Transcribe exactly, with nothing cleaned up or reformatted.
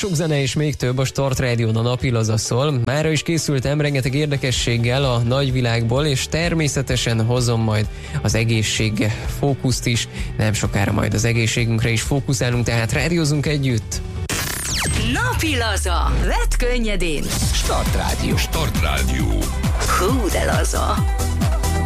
sok zene és még több a Start Rádión, a napilaza szól. Mára is készültem rengeteg érdekességgel a nagyvilágból, és természetesen hozom majd az egészség fókuszt is. Nem sokára majd az egészségünkre is fókuszálunk, tehát rádiózunk együtt. Napilaza. Vedd könnyedén. Start Rádió. Start Rádió. Hú, de laza.